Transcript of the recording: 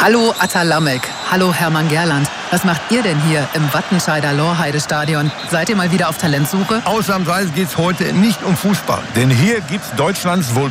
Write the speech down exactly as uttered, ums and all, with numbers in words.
Hallo Atta Lamek. Hallo Hermann Gerland. Was macht ihr denn hier im Wattenscheider Lorheide-Stadion? Seid ihr mal wieder auf Talentsuche? Ausnahmsweise geht's heute nicht um Fußball. Denn hier gibt's Deutschlands wohl